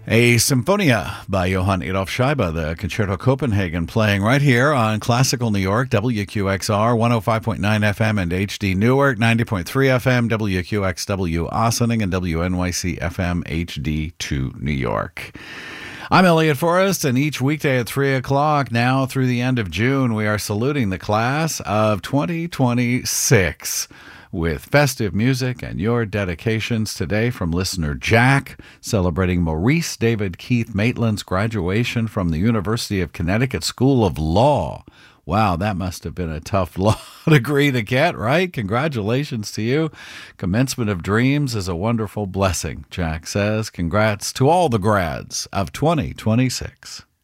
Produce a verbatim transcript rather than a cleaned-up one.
A Symphonia by Johann Adolf Scheibe, the Concerto Copenhagen, playing right here on Classical New York, W Q X R, one oh five point nine F M and H D Newark, ninety point three F M, W Q X W Ossining, and W N Y C F M H D two New York. I'm Elliot Forrest, and each weekday at three o'clock, now through the end of June, we are saluting the class of twenty twenty-six. With festive music and your dedications today from listener Jack, celebrating Maurice David Keith Maitland's graduation from the University of Connecticut School of Law. Wow, that must have been a tough law degree to get, right? Congratulations to you. Commencement of dreams is a wonderful blessing, Jack says. Congrats to all the grads of twenty twenty-six.